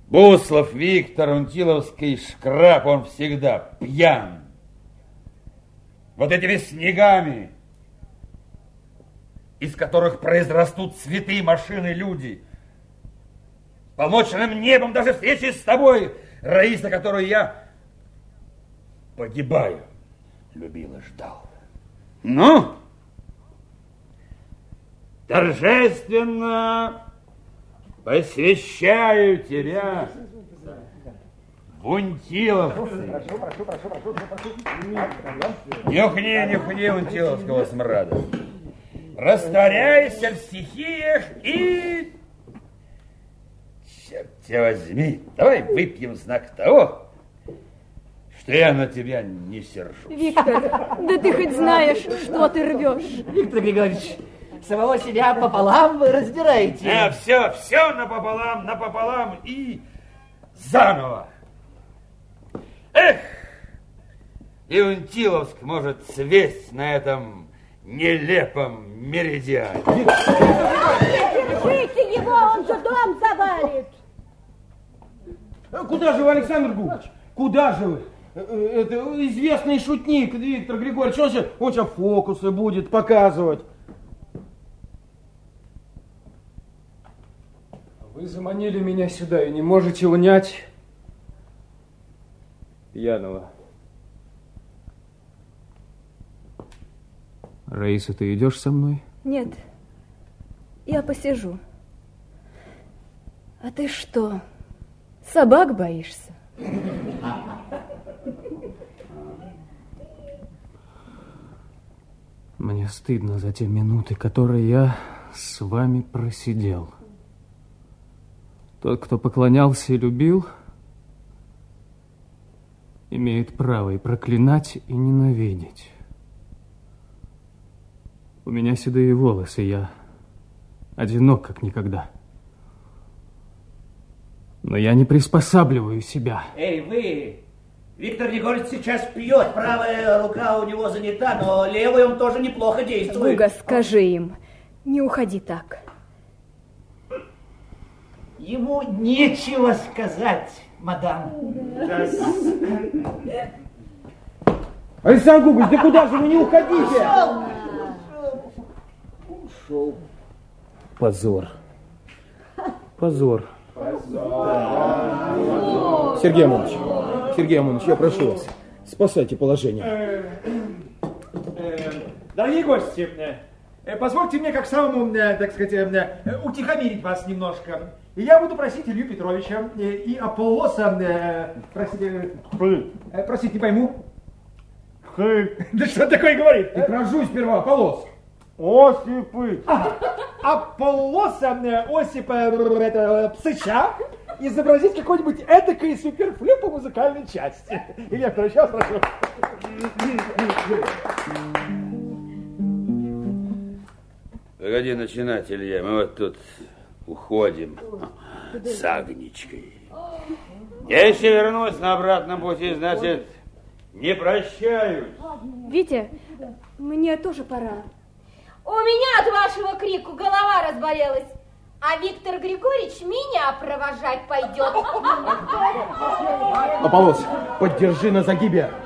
Буслов Виктор, Унтиловский Шкраб, он всегда пьян. Вот этими снегами, из которых произрастут цветы, машины, люди. Полночным небом даже встречи с тобой, Раиса, которую я погибаю, любил и ждал. Ну, торжественно посвящаю тебя в Унтиловцы. Прошу. Нюхни унтиловского смрада. Растворяйся в стихиях и... Черт тебя возьми, давай выпьем в знак того, что я на тебя не сержусь. Виктор, да ты хоть знаешь, что ты рвешь. Виктор Григорьевич, самого себя пополам вы разбираете. Все напополам и заново. Эх, и Унтиловск может свесть на этом нелепом меридиане. Держите его, он же дом завалит. Куда же вы, Александр Губович? Куда же вы? Это известный шутник Виктор Григорьевич. Он сейчас фокусы будет показывать. Вы заманили меня сюда и не можете унять пьяного. Раиса, ты идешь со мной? Нет, я посижу. А ты что, собак боишься? Мне стыдно за те минуты, которые я с вами просидел. Тот, кто поклонялся и любил, имеет право и проклинать, и ненавидеть. У меня седые волосы, я одинок, как никогда. Но я не приспосабливаю себя. Эй, вы! Виктор Григорьевич сейчас пьет, правая рука у него занята, но левой он тоже неплохо действует. Гуга, скажи им, не уходи так. Ему нечего сказать, мадам. Александр Гугович, да куда же вы, не уходите? Ушел. Позор. Сергей Амонович, я прошу вас, спасайте положение. Дорогие гости, позвольте мне, как самому, так сказать, утихомирить вас немножко. И я буду просить Илью Петровича и Аполлоса, просить не пойму. Да что такое говорит? Ты прожуй сперва, Аполлос. Осипыч. Аполлоса, Осипа, Псыча изобразить какой-нибудь эдакой суперфлю по музыкальной части. Илья Петрович, я вас прошу. Погоди начинать, Илья, мы вот тут уходим с Агничкой. Я еще вернусь на обратном пути, значит, не прощаюсь. Витя, мне тоже пора. У меня от вашего крику голова разболелась, а Виктор Григорьевич меня провожать пойдет. Аполлос, поддержи на загибе.